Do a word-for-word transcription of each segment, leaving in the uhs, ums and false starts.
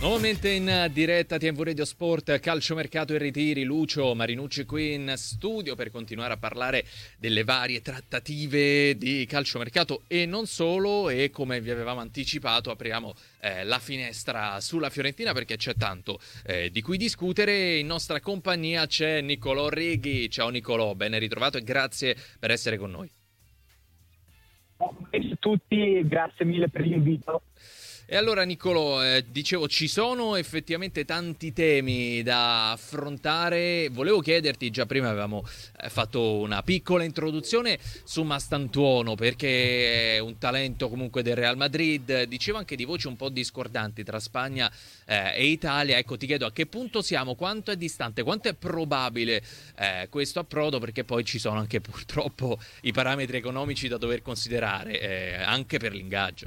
Nuovamente in diretta T V Radio Sport, calciomercato e ritiri. Lucio Marinucci qui in studio per continuare a parlare delle varie trattative di calciomercato e non solo, e come vi avevamo anticipato apriamo eh, la finestra sulla Fiorentina perché c'è tanto eh, di cui discutere. In nostra compagnia c'è Nicolò Righi. Ciao Nicolò, ben ritrovato e grazie per essere con noi. Ciao a tutti, grazie mille per l'invito. E allora Nicolò, eh, dicevo, ci sono effettivamente tanti temi da affrontare. Volevo chiederti, già prima avevamo eh, fatto una piccola introduzione su Mastantuono perché è un talento comunque del Real Madrid. Dicevo anche di voci un po' discordanti tra Spagna eh, e Italia. Ecco, ti chiedo a che punto siamo, quanto è distante, quanto è probabile eh, questo approdo, perché poi ci sono anche purtroppo i parametri economici da dover considerare eh, anche per l'ingaggio.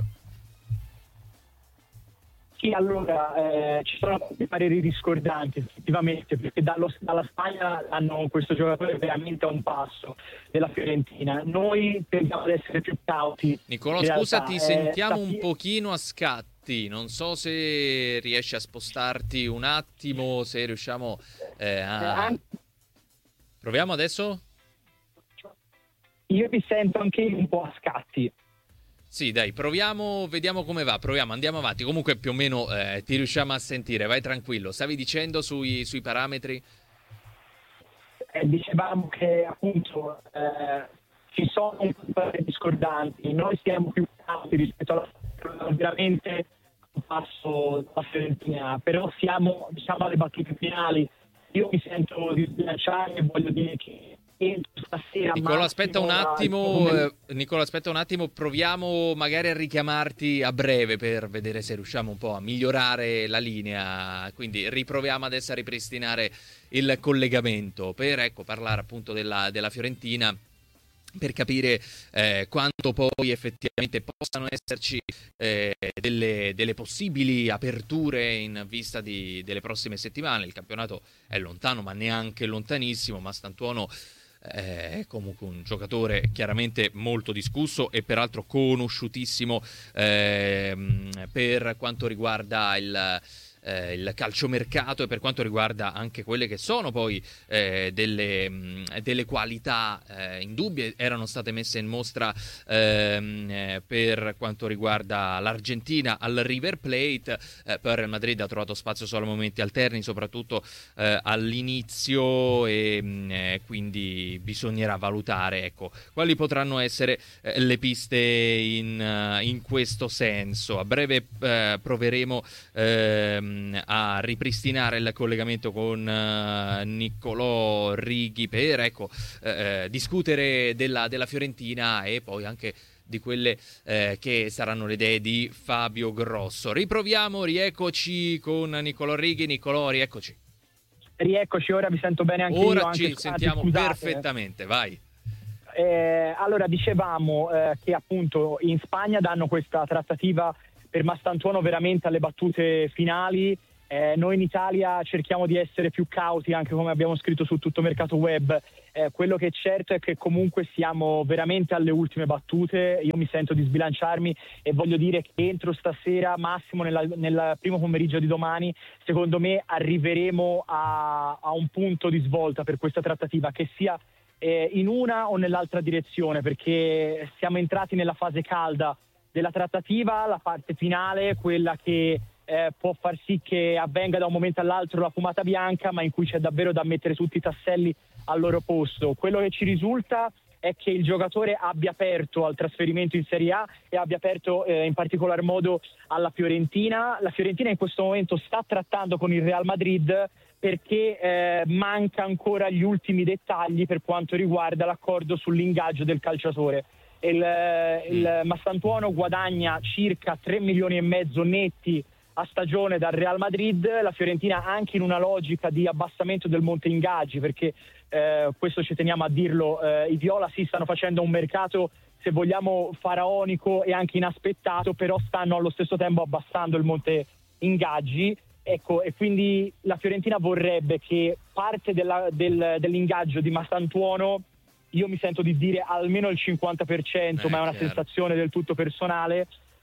Sì, allora eh, ci sono dei pareri discordanti effettivamente, perché dallo, dalla Spagna hanno questo giocatore veramente a un passo della Fiorentina. Noi tendiamo ad essere più cauti. Nicolò, scusa, ti sentiamo eh, un pochino a scatti, non so se riesci a spostarti un attimo, se riusciamo eh, a... Proviamo adesso? Io mi sento anche un po' a scatti. Sì, dai, proviamo, vediamo come va, proviamo, andiamo avanti. Comunque più o meno eh, ti riusciamo a sentire, vai tranquillo. Stavi dicendo sui, sui parametri? Eh, dicevamo che appunto eh, ci sono i pareri discordanti, noi siamo più cauti rispetto alla veramente un passo della Fiorentina, però siamo, diciamo, alle battute finali. Io mi sento di sbilanciare e voglio dire che stasera Nicola, aspetta un attimo, eh, Nicola, aspetta un attimo, proviamo magari a richiamarti a breve per vedere se riusciamo un po' a migliorare la linea. Quindi riproviamo adesso a ripristinare il collegamento per ecco parlare appunto della, della Fiorentina, per capire eh, quanto poi effettivamente possano esserci eh, delle, delle possibili aperture in vista di, delle prossime settimane. Il campionato è lontano, ma neanche lontanissimo. Mastantuono è comunque un giocatore chiaramente molto discusso e peraltro conosciutissimo eh, per quanto riguarda il Eh, il calciomercato e per quanto riguarda anche quelle che sono poi eh, delle, mh, delle qualità eh, indubbie erano state messe in mostra ehm, eh, per quanto riguarda l'Argentina al River Plate. eh, poi Real Madrid ha trovato spazio solo a momenti alterni, soprattutto eh, all'inizio, e mh, eh, quindi bisognerà valutare ecco quali potranno essere eh, le piste in, uh, in questo senso. A breve eh, proveremo ehm, a ripristinare il collegamento con uh, Nicolò Righi per ecco eh, discutere della, della Fiorentina e poi anche di quelle eh, che saranno le idee di Fabio Grosso. Riproviamo, rieccoci con Nicolò Righi. Nicolò, rieccoci. Rieccoci, ora mi sento bene anche ora io. Ora ci anche, sentiamo anzi, perfettamente, vai. Eh, allora, dicevamo eh, che appunto in Spagna danno questa trattativa per Mastantuono veramente alle battute finali. Eh, noi in Italia cerchiamo di essere più cauti, anche come abbiamo scritto su Tutto Mercato Web. Eh, quello che è certo è che comunque siamo veramente alle ultime battute. Io mi sento di sbilanciarmi e voglio dire che entro stasera, massimo nella, nel primo pomeriggio di domani, secondo me arriveremo a, a un punto di svolta per questa trattativa, che sia eh, in una o nell'altra direzione, perché siamo entrati nella fase calda della trattativa, la parte finale, quella che eh, può far sì che avvenga da un momento all'altro la fumata bianca, ma in cui c'è davvero da mettere tutti i tasselli al loro posto. Quello che ci risulta è che il giocatore abbia aperto al trasferimento in Serie A e abbia aperto eh, in particolar modo alla Fiorentina. La Fiorentina in questo momento sta trattando con il Real Madrid perché eh, manca ancora gli ultimi dettagli per quanto riguarda l'accordo sull'ingaggio del calciatore. Il, il Mastantuono guadagna circa tre milioni e mezzo netti a stagione dal Real Madrid. La Fiorentina anche in una logica di abbassamento del monte ingaggi, perché eh, questo ci teniamo a dirlo, eh, i viola sì stanno facendo un mercato, se vogliamo, faraonico e anche inaspettato, però stanno allo stesso tempo abbassando il monte ingaggi. Ecco, e quindi la Fiorentina vorrebbe che parte della, del, dell'ingaggio di Mastantuono, io mi sento di dire almeno il cinquanta per cento, eh, ma è una chiaro. sensazione del tutto personale,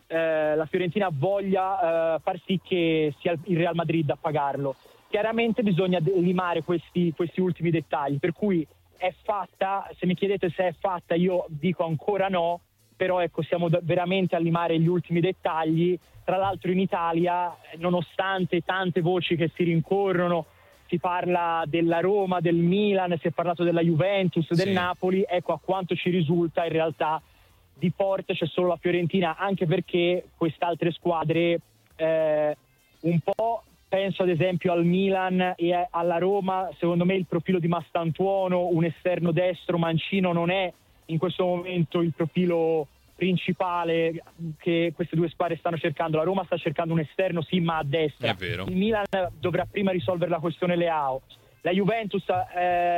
eh, la Fiorentina voglia eh, far sì che sia il Real Madrid a pagarlo. Chiaramente bisogna limare questi, questi ultimi dettagli, per cui è fatta, se mi chiedete se è fatta io dico ancora no, però ecco siamo veramente a limare gli ultimi dettagli. Tra l'altro in Italia, nonostante tante voci che si rincorrono, si parla della Roma, del Milan, si è parlato della Juventus, del sì. Napoli, ecco a quanto ci risulta in realtà di forte c'è solo la Fiorentina, anche perché queste altre squadre eh, un po', penso ad esempio al Milan e alla Roma, secondo me il profilo di Mastantuono, un esterno destro mancino, non è in questo momento il profilo principale che queste due squadre stanno cercando. La Roma sta cercando un esterno sì, ma a destra. È vero. Il Milan dovrà prima risolvere la questione Leao. La Juventus eh,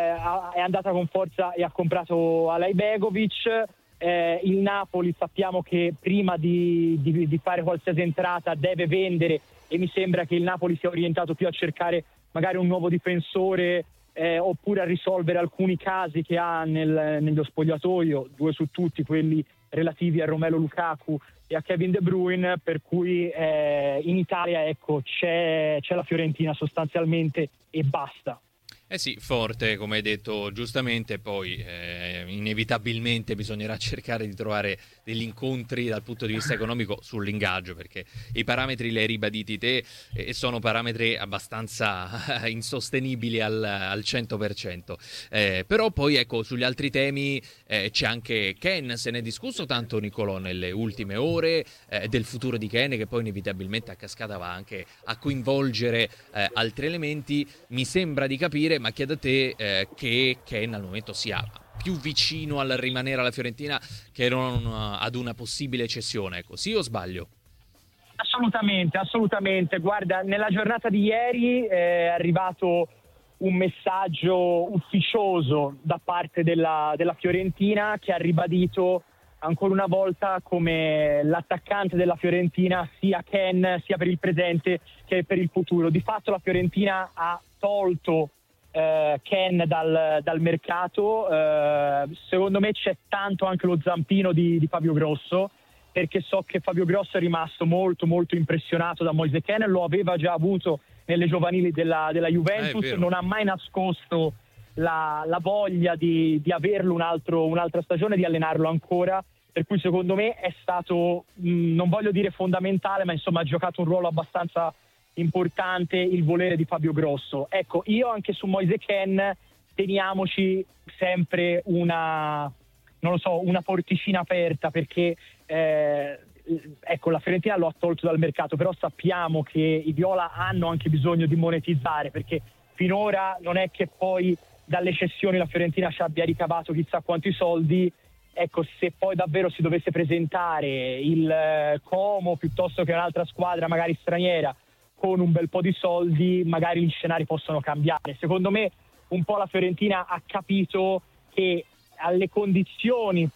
è andata con forza e ha comprato Alay Begovic. Eh, il Napoli sappiamo che prima di, di, di fare qualsiasi entrata deve vendere, e mi sembra che il Napoli sia orientato più a cercare magari un nuovo difensore eh, oppure a risolvere alcuni casi che ha nel, nello spogliatoio, due su tutti quelli relativi a Romelu Lukaku e a Kevin De Bruyne, per cui eh, in Italia ecco c'è, c'è la Fiorentina sostanzialmente e basta. Eh sì, forte, come hai detto giustamente, poi eh, inevitabilmente bisognerà cercare di trovare degli incontri dal punto di vista economico sull'ingaggio, perché i parametri li hai ribaditi te e sono parametri abbastanza insostenibili al, al cento per cento. Eh, però poi ecco, sugli altri temi eh, c'è anche Ken, se ne è discusso tanto Nicolò nelle ultime ore, eh, del futuro di Ken, che poi inevitabilmente a cascata va anche a coinvolgere eh, altri elementi. Mi sembra di capire, ma chiedo a te eh, che Ken al momento sia più vicino al rimanere alla Fiorentina che non uh, ad una possibile cessione, ecco, sì o sbaglio? Assolutamente, assolutamente. Guarda, nella giornata di ieri è arrivato un messaggio ufficioso da parte della, della Fiorentina, che ha ribadito ancora una volta come l'attaccante della Fiorentina sia Ken, sia per il presente che per il futuro. Di fatto la Fiorentina ha tolto eh, Ken dal, dal mercato. Eh, secondo me c'è tanto anche lo zampino di, di Fabio Grosso, perché so che Fabio Grosso è rimasto molto molto impressionato da Moise Ken, lo aveva già avuto nelle giovanili della, della Juventus, eh, non ha mai nascosto la, la voglia di, di averlo un altro, un'altra stagione, di allenarlo ancora, per cui secondo me è stato, mh, non voglio dire fondamentale, ma insomma ha giocato un ruolo abbastanza importante il volere di Fabio Grosso. Ecco, io anche su Moise Ken teniamoci sempre una, non lo so, una porticina aperta, perché eh, ecco, la Fiorentina lo ha tolto dal mercato, però sappiamo che i viola hanno anche bisogno di monetizzare, perché finora non è che poi dalle cessioni la Fiorentina ci abbia ricavato chissà quanti soldi. Ecco, se poi davvero si dovesse presentare il eh, Como piuttosto che un'altra squadra magari straniera con un bel po' di soldi, magari gli scenari possono cambiare. Secondo me un po' la Fiorentina ha capito che alle condizioni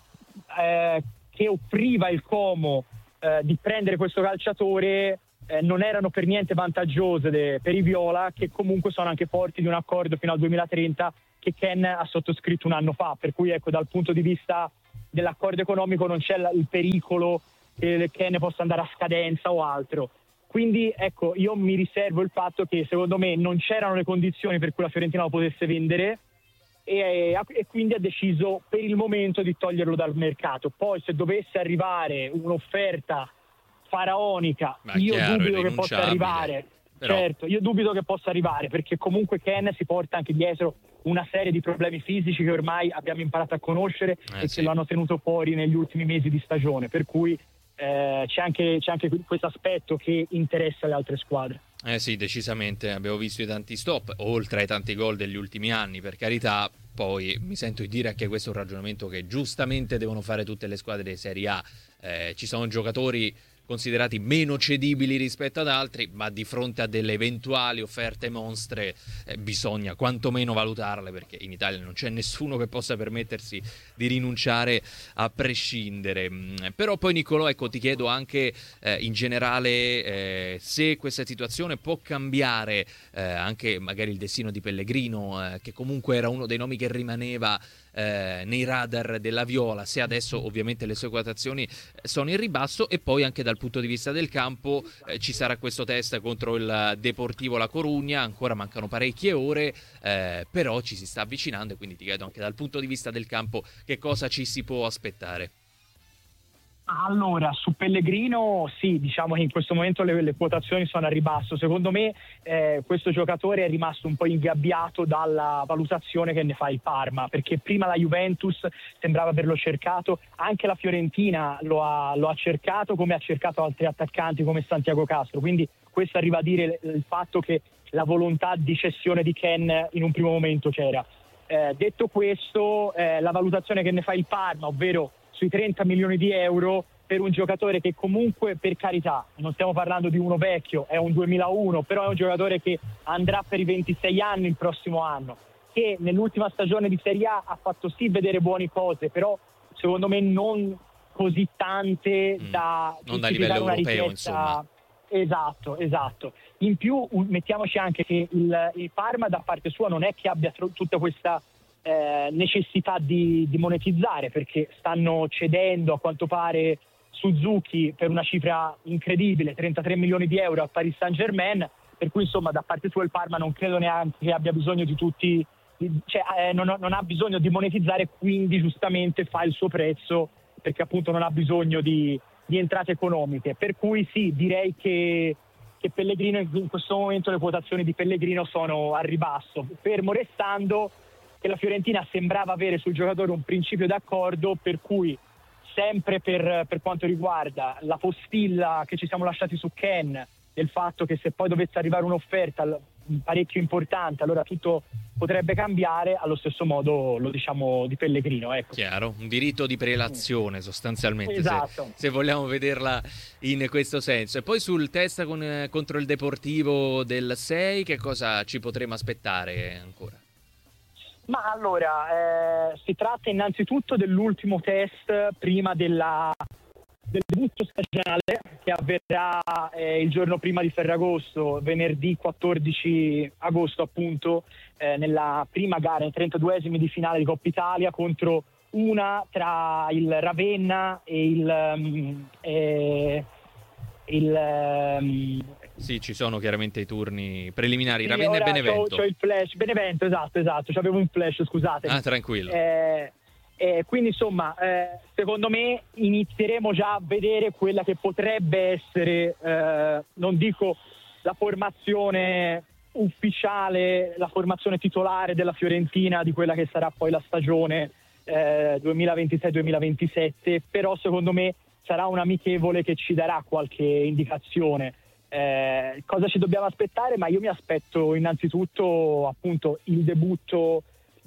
eh, che offriva il Como eh, di prendere questo calciatore eh, non erano per niente vantaggiose de- per i viola, che comunque sono anche forti di un accordo fino al duemilatrenta che Ken ha sottoscritto un anno fa, per cui ecco, dal punto di vista dell'accordo economico non c'è la- il pericolo che Ken possa andare a scadenza o altro. Quindi ecco, io mi riservo il fatto che secondo me non c'erano le condizioni per cui la Fiorentina lo potesse vendere, e, e quindi ha deciso per il momento di toglierlo dal mercato. Poi se dovesse arrivare un'offerta faraonica, Ma io chiaro, dubito che possa arrivare. Però... Certo, io dubito che possa arrivare, perché comunque Ken si porta anche dietro una serie di problemi fisici che ormai abbiamo imparato a conoscere eh, e sì. che lo hanno tenuto fuori negli ultimi mesi di stagione, per cui eh, c'è anche, c'è anche questo aspetto che interessa le altre squadre. Eh sì, decisamente, abbiamo visto i tanti stop, oltre ai tanti gol degli ultimi anni, per carità. Poi mi sento di dire anche questo è un ragionamento che giustamente devono fare tutte le squadre di Serie A. Eh, ci sono giocatori considerati meno cedibili rispetto ad altri, ma di fronte a delle eventuali offerte monstre eh, bisogna quantomeno valutarle, perché in Italia non c'è nessuno che possa permettersi di rinunciare a prescindere. Mm, però poi Nicolò, ecco, ti chiedo anche eh, in generale eh, se questa situazione può cambiare eh, anche magari il destino di Pellegrino, eh, che comunque era uno dei nomi che rimaneva eh, nei radar della Viola, se adesso ovviamente le sue quotazioni sono in ribasso. E poi anche dal punto di vista del campo eh, ci sarà questo test contro il Deportivo La Corugna, ancora mancano parecchie ore, eh, però ci si sta avvicinando, e quindi ti chiedo anche dal punto di vista del campo che cosa ci si può aspettare. Allora, su Pellegrino sì, diciamo che in questo momento le, le quotazioni sono a ribasso. Secondo me eh, questo giocatore è rimasto un po' ingabbiato dalla valutazione che ne fa il Parma, perché prima la Juventus sembrava averlo cercato, anche la Fiorentina lo ha, lo ha cercato, come ha cercato altri attaccanti come Santiago Castro, quindi questo arriva a dire il fatto che la volontà di cessione di Ken in un primo momento c'era. Eh, detto questo, eh, la valutazione che ne fa il Parma, ovvero sui trenta milioni di euro per un giocatore che comunque, per carità, non stiamo parlando di uno vecchio, è un duemilauno, però è un giocatore che andrà per i ventisei anni il prossimo anno, che nell'ultima stagione di Serie A ha fatto sì vedere buone cose, però secondo me non così tante mm, da non da livello una europeo, richiesta. insomma. Esatto, esatto. In più mettiamoci anche che il, il Parma da parte sua non è che abbia tro- tutta questa Eh, necessità di, di monetizzare, perché stanno cedendo a quanto pare Suzuki per una cifra incredibile, trentatré milioni di euro al Paris Saint-Germain, per cui insomma da parte sua il Parma non credo neanche che abbia bisogno di tutti, cioè eh, non, non ha bisogno di monetizzare, quindi giustamente fa il suo prezzo perché appunto non ha bisogno di, di entrate economiche, per cui sì, direi che che Pellegrino in questo momento le quotazioni di Pellegrino sono a ribasso, fermo restando che la Fiorentina sembrava avere sul giocatore un principio d'accordo, per cui sempre per, per quanto riguarda la postilla che ci siamo lasciati su Ken, del fatto che se poi dovesse arrivare un'offerta parecchio importante allora tutto potrebbe cambiare, allo stesso modo lo diciamo di Pellegrino, ecco. Chiaro, un diritto di prelazione sostanzialmente, esatto. se, se vogliamo vederla in questo senso. E poi sul test con, contro il Deportivo del sei, che cosa ci potremo aspettare ancora? Ma allora, eh, si tratta innanzitutto dell'ultimo test prima della, del debutto stagionale che avverrà eh, il giorno prima di Ferragosto, venerdì quattordici agosto appunto, eh, nella prima gara, nei trentaduesimi di finale di Coppa Italia, contro una tra il Ravenna e il... Um, e, il um, Sì, ci sono chiaramente i turni preliminari, sì, Ravenna e ora Benevento. C'ho, c'ho il flash, Benevento, esatto, esatto, c'avevo un flash, scusate. Ah, tranquillo. Eh, eh, quindi insomma, eh, secondo me inizieremo già a vedere quella che potrebbe essere, eh, non dico la formazione ufficiale, la formazione titolare della Fiorentina di quella che sarà poi la stagione eh, duemilaventisei duemilaventisette, però secondo me sarà un amichevole che ci darà qualche indicazione. Eh, cosa ci dobbiamo aspettare? Ma io mi aspetto innanzitutto appunto il debutto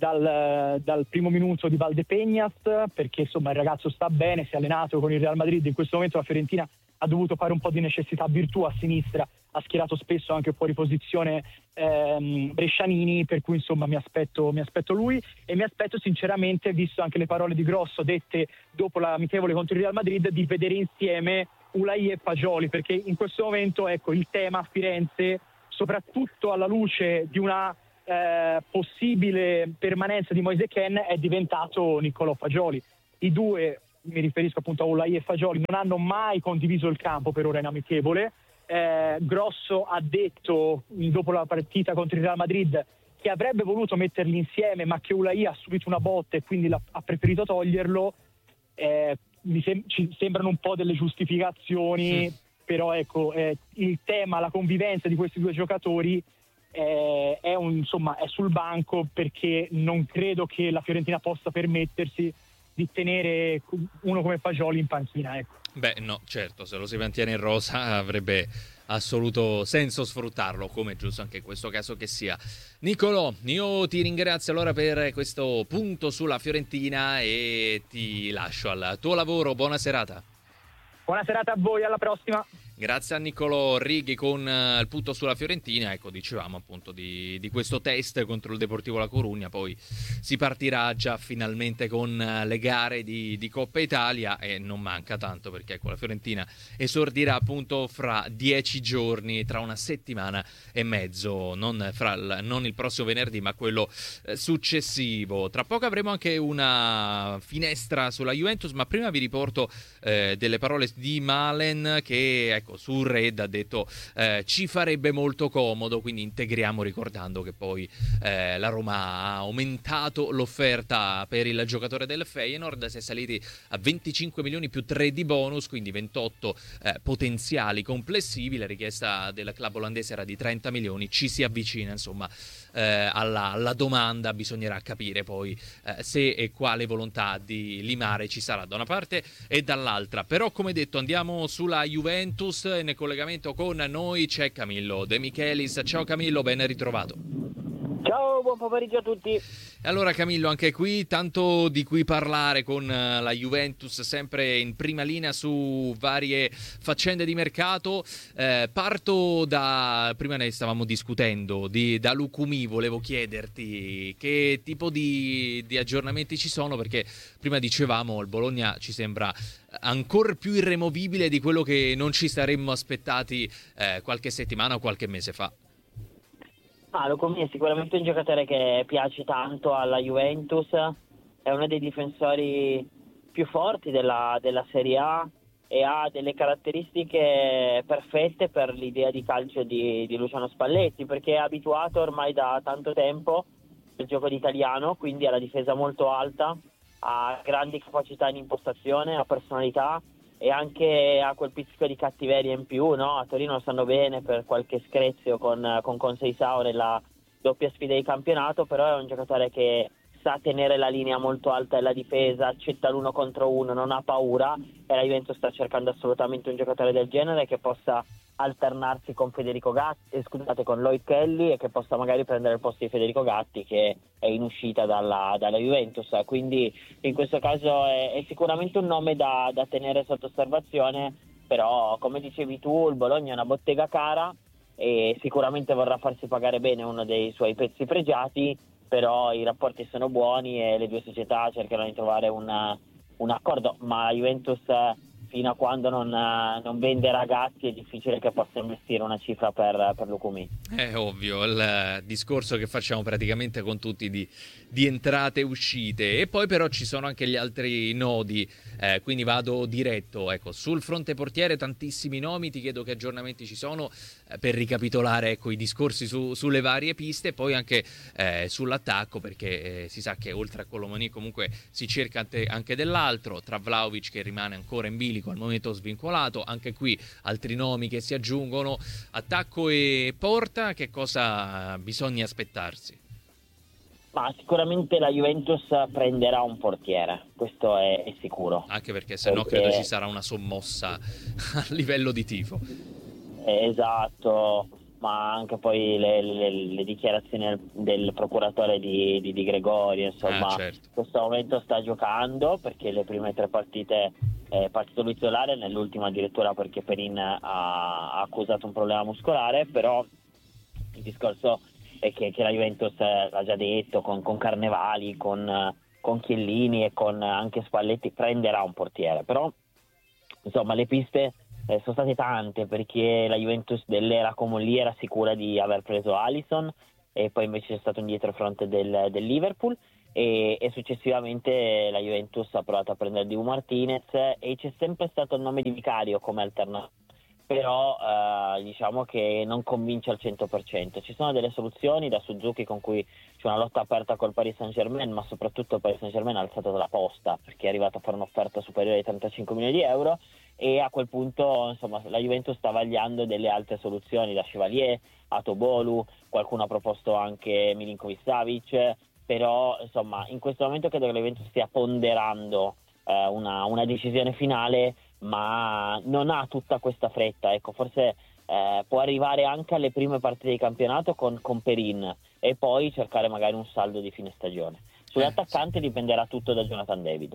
dal, dal primo minuto di Valdepeñas, perché insomma il ragazzo sta bene, si è allenato con il Real Madrid, in questo momento la Fiorentina ha dovuto fare un po' di necessità virtù a sinistra, ha schierato spesso anche fuori posizione ehm, Brescianini, per cui insomma mi aspetto, mi aspetto lui e mi aspetto sinceramente, visto anche le parole di Grosso dette dopo l'amichevole contro il Real Madrid, di vedere insieme Ulai e Fagioli, perché in questo momento ecco il tema a Firenze, soprattutto alla luce di una eh, possibile permanenza di Moise Kean, è diventato Niccolò Fagioli. I due, mi riferisco appunto a Ulai e Fagioli, non hanno mai condiviso il campo per ora in amichevole. Eh, Grosso ha detto dopo la partita contro il Real Madrid che avrebbe voluto metterli insieme, ma che Ulai ha subito una botta e quindi ha preferito toglierlo. Eh, mi sem- ci sembrano un po' delle giustificazioni, sì. Però ecco eh, il tema, la convivenza di questi due giocatori eh, è, un, insomma, è sul banco, perché non credo che la Fiorentina possa permettersi di tenere uno come Fagioli in panchina, ecco. Beh no, certo, se lo si mantiene in rosa avrebbe assoluto senso sfruttarlo, come è giusto anche in questo caso che sia. Niccolò, io ti ringrazio allora per questo punto sulla Fiorentina e ti lascio al tuo lavoro. Buona serata. Buona serata a voi, alla prossima. Grazie a Niccolò Righi con uh, il punto sulla Fiorentina. Ecco, dicevamo appunto di, di questo test contro il Deportivo La Corugna, poi si partirà già finalmente con uh, le gare di, di Coppa Italia e non manca tanto, perché ecco, la Fiorentina esordirà appunto fra dieci giorni, tra una settimana e mezzo, non, fra il, non il prossimo venerdì ma quello eh, successivo. Tra poco avremo anche una finestra sulla Juventus, ma prima vi riporto eh, delle parole di Malen che ecco su Red ha detto eh, ci farebbe molto comodo, quindi integriamo ricordando che poi eh, la Roma ha aumentato l'offerta per il giocatore del Feyenoord, si è saliti a venticinque milioni più tre di bonus, quindi ventotto eh, potenziali complessivi. La richiesta del club olandese era di trenta milioni, ci si avvicina insomma eh, alla, alla domanda, bisognerà capire poi eh, se e quale volontà di limare ci sarà da una parte e dall'altra. Però come detto andiamo sulla Juventus e nel collegamento con noi c'è Camillo De Michelis. Ciao Camillo, ben ritrovato. Ciao, buon pomeriggio a tutti. Allora Camillo, anche qui tanto di cui parlare con la Juventus, sempre in prima linea su varie faccende di mercato. Eh, parto da, prima ne stavamo discutendo, di, da Lucumi, volevo chiederti che tipo di, di aggiornamenti ci sono, perché prima dicevamo il Bologna ci sembra ancora più irremovibile di quello che non ci saremmo aspettati eh, qualche settimana o qualche mese fa. Ah, Lucumi è sicuramente un giocatore che piace tanto alla Juventus, è uno dei difensori più forti della, della Serie A e ha delle caratteristiche perfette per l'idea di calcio di, di Luciano Spalletti, perché è abituato ormai da tanto tempo al gioco d'italiano, quindi ha la difesa molto alta, ha grandi capacità in impostazione, ha personalità e anche ha quel pizzico di cattiveria in più, no? A Torino lo sanno bene per qualche screzio con, con Conceição nella doppia sfida di campionato, però è un giocatore che sa tenere la linea molto alta della difesa, accetta l'uno contro uno, non ha paura, e la Juventus sta cercando assolutamente un giocatore del genere che possa alternarsi con Federico Gatti, eh, scusate, con Lloyd Kelly, e che possa magari prendere il posto di Federico Gatti che è in uscita dalla, dalla Juventus. Quindi in questo caso è, è sicuramente un nome da, da tenere sotto osservazione, però come dicevi tu il Bologna è una bottega cara e sicuramente vorrà farsi pagare bene uno dei suoi pezzi pregiati, però i rapporti sono buoni e le due società cercano di trovare una, un accordo, ma la Juventus fino a quando non, non vende ragazzi è difficile che possa investire una cifra per, per Lucumi. È ovvio, il discorso che facciamo praticamente con tutti di, di entrate e uscite. E poi però ci sono anche gli altri nodi, eh, quindi vado diretto. Ecco, sul fronte portiere tantissimi nomi, ti chiedo che aggiornamenti ci sono eh, per ricapitolare ecco, i discorsi su, sulle varie piste, e poi anche eh, sull'attacco, perché eh, si sa che oltre a Colomani comunque si cerca anche, anche dell'altro, tra Vlahovic che rimane ancora in bilico al momento svincolato, anche qui altri nomi che si aggiungono. Attacco e porta, che cosa bisogna aspettarsi? Ma sicuramente la Juventus prenderà un portiere, questo è, è sicuro. Anche perché se no credo ci sarà una sommossa a livello di tifo. Esatto, ma anche poi le, le, le dichiarazioni del procuratore di, di, di Gregorio, insomma, ah, certo. In questo momento sta giocando perché le prime tre partite è partito lui titolare, nell'ultima addirittura perché Perin ha, ha accusato un problema muscolare, però il discorso è che, che la Juventus l'ha già detto, con, con Carnevali, con, con Chiellini e con anche Spalletti prenderà un portiere, però insomma le piste Eh, sono state tante, perché la Juventus dell'era Comolli era sicura di aver preso Alisson e poi invece c'è stato un dietrofront del, del Liverpool e, e successivamente la Juventus ha provato a prendere Dibu Martinez e c'è sempre stato il nome di Vicario come alternativa, però eh, diciamo che non convince al cento per cento. Ci sono delle soluzioni da Suzuki con cui c'è una lotta aperta col Paris Saint-Germain, ma soprattutto il Paris Saint-Germain ha alzato la posta perché è arrivato a fare un'offerta superiore ai trentacinque milioni di euro e a quel punto insomma la Juventus sta vagliando delle altre soluzioni, da Chevalier a Tobolu, qualcuno ha proposto anche Milinkovic-Savic, però insomma in questo momento credo che la Juventus stia ponderando eh, una, una decisione finale, ma non ha tutta questa fretta, ecco, forse eh, può arrivare anche alle prime partite di campionato con, con Perin e poi cercare magari un saldo di fine stagione. Sull'attaccante eh, sì. dipenderà tutto da Jonathan David.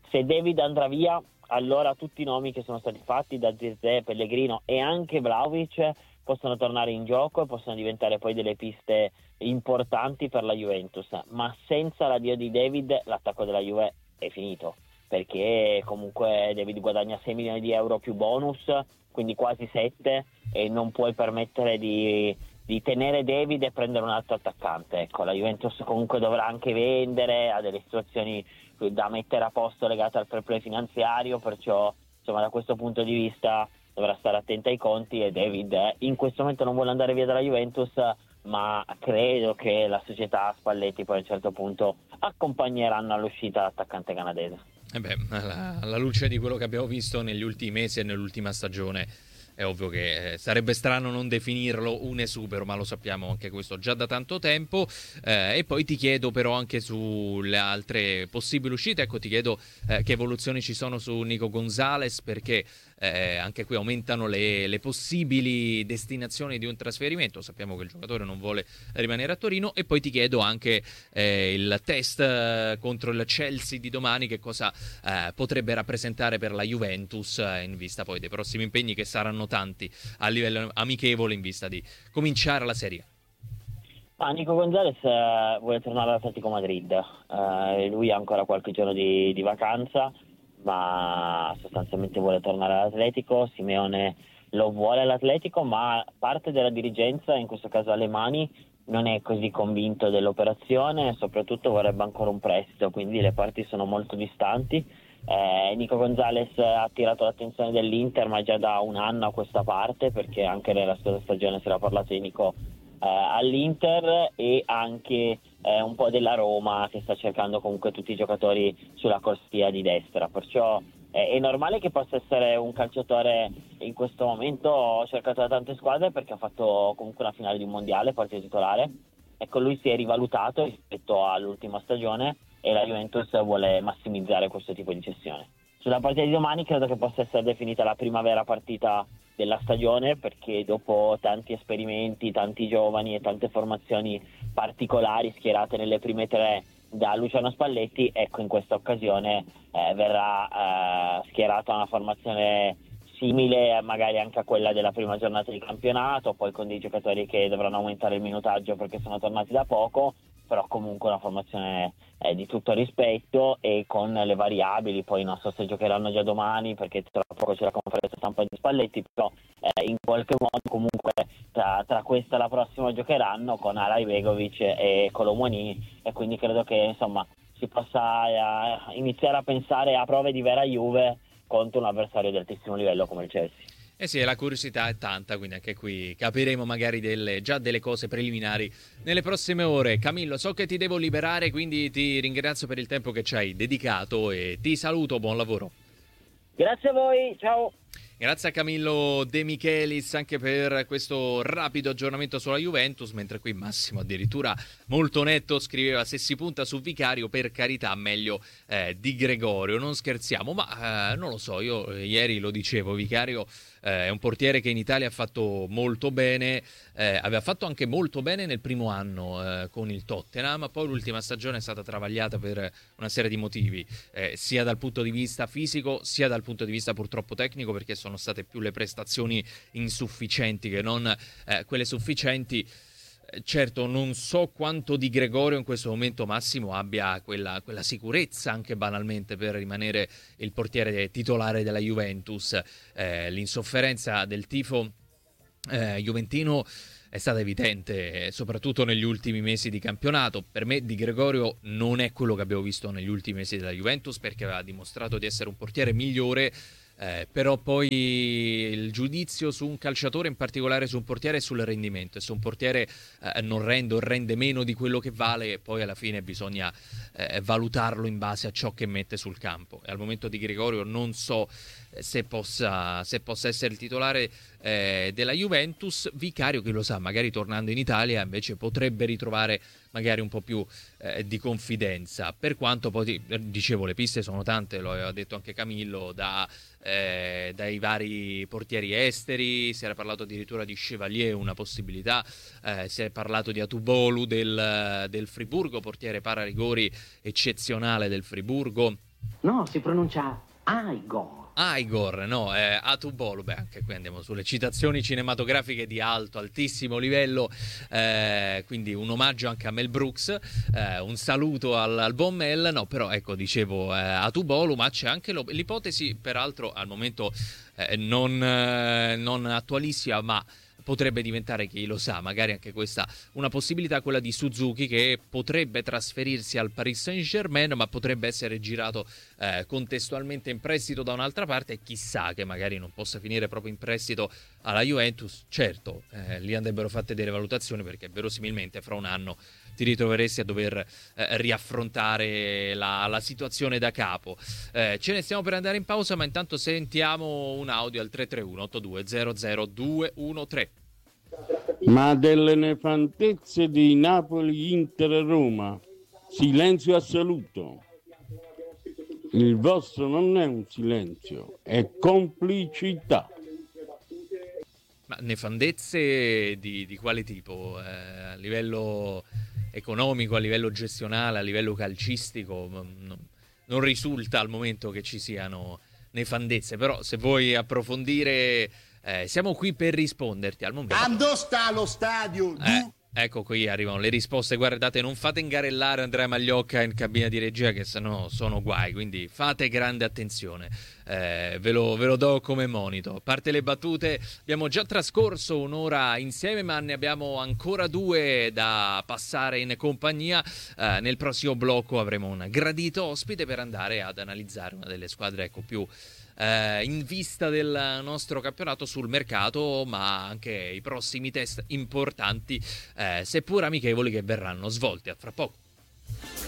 Se David andrà via, allora tutti i nomi che sono stati fatti da Zirkzee, Pellegrino e anche Vlahovic possono tornare in gioco e possono diventare poi delle piste importanti per la Juventus, ma senza l'addio di David l'attacco della Juve è finito, perché comunque David guadagna sei milioni di euro più bonus, quindi quasi sette, e non puoi permettere di, di tenere David e prendere un altro attaccante. Ecco, la Juventus comunque dovrà anche vendere, ha delle situazioni da mettere a posto legate al fair play finanziario, perciò insomma da questo punto di vista dovrà stare attenta ai conti, e David in questo momento non vuole andare via dalla Juventus, ma credo che la società Spalletti poi a un certo punto accompagneranno all'uscita l'attaccante canadese. Eh beh, alla, alla luce di quello che abbiamo visto negli ultimi mesi e nell'ultima stagione, è ovvio che eh, sarebbe strano non definirlo un esubero, ma lo sappiamo anche questo già da tanto tempo. Eh, e poi ti chiedo però anche sulle altre possibili uscite, ecco, ti chiedo eh, che evoluzioni ci sono su Nico Gonzalez, perché eh, anche qui aumentano le, le possibili destinazioni di un trasferimento. Sappiamo che il giocatore non vuole rimanere a Torino. E poi ti chiedo anche eh, il test eh, contro il Chelsea di domani, che cosa eh, potrebbe rappresentare per la Juventus eh, in vista poi dei prossimi impegni, che saranno tanti a livello amichevole, in vista di cominciare la Serie A. Ah, Nico Gonzalez eh, vuole tornare all'Atletico Madrid, eh, lui ha ancora qualche giorno di, di vacanza, ma sostanzialmente vuole tornare all'Atletico. Simeone lo vuole all'Atletico, ma parte della dirigenza, in questo caso Alemani, non è così convinto dell'operazione e soprattutto vorrebbe ancora un prestito, quindi le parti sono molto distanti. Eh, Nico Gonzalez ha attirato l'attenzione dell'Inter, ma già da un anno a questa parte, perché anche nella scorsa stagione si era parlato di Nico eh, all'Inter, e anche eh, un po' della Roma, che sta cercando comunque tutti i giocatori sulla corsia di destra, perciò eh, è normale che possa essere un calciatore in questo momento cercato da tante squadre, perché ha fatto comunque una finale di un mondiale, partita titolare. Ecco, lui si è rivalutato rispetto all'ultima stagione e la Juventus vuole massimizzare questo tipo di cessione. Sulla partita di domani credo che possa essere definita la prima vera partita della stagione, perché dopo tanti esperimenti, tanti giovani e tante formazioni particolari schierate nelle prime tre da Luciano Spalletti, ecco, in questa occasione eh, verrà eh, schierata una formazione simile magari anche a quella della prima giornata di campionato, poi con dei giocatori che dovranno aumentare il minutaggio perché sono tornati da poco, però comunque una formazione eh, di tutto rispetto e con le variabili. Poi non so se giocheranno già domani, perché tra poco c'è la conferenza stampa di Spalletti, però eh, in qualche modo comunque tra, tra questa e la prossima giocheranno con Alajbegovic e Colomoni, e quindi credo che insomma si possa eh, iniziare a pensare a prove di vera Juve contro un avversario di altissimo livello come il Chelsea. Eh sì, la curiosità è tanta, quindi anche qui capiremo magari delle, già delle cose preliminari nelle prossime ore. Camillo, so che ti devo liberare, quindi ti ringrazio per il tempo che ci hai dedicato e ti saluto, buon lavoro. Grazie a voi, ciao! Grazie a Camillo De Michelis anche per questo rapido aggiornamento sulla Juventus, mentre qui Massimo addirittura molto netto scriveva: se si punta su Vicario, per carità, meglio eh, Di Gregorio, non scherziamo, ma eh, non lo so, io eh, ieri lo dicevo, Vicario eh, è un portiere che in Italia ha fatto molto bene, eh, aveva fatto anche molto bene nel primo anno eh, con il Tottenham, ma poi l'ultima stagione è stata travagliata per una serie di motivi, eh, sia dal punto di vista fisico sia dal punto di vista purtroppo tecnico, perché sono sono state più le prestazioni insufficienti che non eh, quelle sufficienti. Eh, certo, non so quanto Di Gregorio in questo momento, Massimo, abbia quella, quella sicurezza anche banalmente per rimanere il portiere titolare della Juventus. Eh, l'insofferenza del tifo eh, juventino è stata evidente, soprattutto negli ultimi mesi di campionato. Per me Di Gregorio non è quello che abbiamo visto negli ultimi mesi della Juventus, perché aveva dimostrato di essere un portiere migliore. Eh, però poi il giudizio su un calciatore, in particolare su un portiere, è sul rendimento, e se un portiere eh, non rende o rende meno di quello che vale, poi alla fine bisogna eh, valutarlo in base a ciò che mette sul campo, e al momento Di Gregorio non so se possa, se possa essere il titolare eh, della Juventus. Vicario, chi lo sa, magari tornando in Italia invece potrebbe ritrovare magari un po' più eh, di confidenza, per quanto poi dicevo le piste sono tante, lo aveva detto anche Camillo, da Eh, dai vari portieri esteri, si era parlato addirittura di Chevalier, una possibilità, eh, si è parlato di Atubolu del, del Friburgo, portiere pararigori eccezionale del Friburgo. No, si pronuncia Igor. Igor, no, eh, Atubolu, beh, anche qui andiamo sulle citazioni cinematografiche di alto, altissimo livello, eh, quindi un omaggio anche a Mel Brooks, eh, un saluto al, al buon Mel, no, però ecco, dicevo eh, Atubolu, ma c'è anche lo, l'ipotesi, peraltro al momento eh, non, eh, non attualissima, ma potrebbe diventare, chi lo sa, magari anche questa una possibilità, quella di Suzuki, che potrebbe trasferirsi al Paris Saint-Germain, ma potrebbe essere girato eh, contestualmente in prestito da un'altra parte, e chissà che magari non possa finire proprio in prestito alla Juventus. Certo, eh, lì andrebbero fatte delle valutazioni, perché verosimilmente fra un anno ti ritroveresti a dover eh, riaffrontare la, la situazione da capo. Eh, ce ne stiamo per andare in pausa, ma intanto sentiamo un audio al tre tre uno otto due zero zero due uno tre. Ma delle nefandezze di Napoli, Inter e Roma, silenzio assoluto. Il vostro non è un silenzio, è complicità. Ma nefandezze di, di quale tipo? Eh, a livello economico, a livello gestionale, a livello calcistico? Non, non risulta al momento che ci siano nefandezze, però se vuoi approfondire... Eh, siamo qui per risponderti al momento. Quando sta lo stadio? Eh, ecco, qui arrivano le risposte. Guardate, non fate ingarellare Andrea Magliocca in cabina di regia, che sennò sono guai, quindi fate grande attenzione. Eh, ve lo, ve lo do come monito. A parte le battute, abbiamo già trascorso un'ora insieme, ma ne abbiamo ancora due da passare in compagnia. Eh, nel prossimo blocco avremo un gradito ospite per andare ad analizzare una delle squadre, ecco, più Eh, in vista del nostro campionato sul mercato, ma anche i prossimi test importanti, eh, seppur amichevoli, che verranno svolti a fra poco.